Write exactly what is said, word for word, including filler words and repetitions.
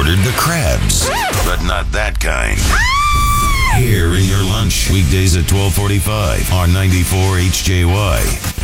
ordered the crabs, but not that kind. Here in your lunch, weekdays at twelve forty-five on ninety-four H J Y.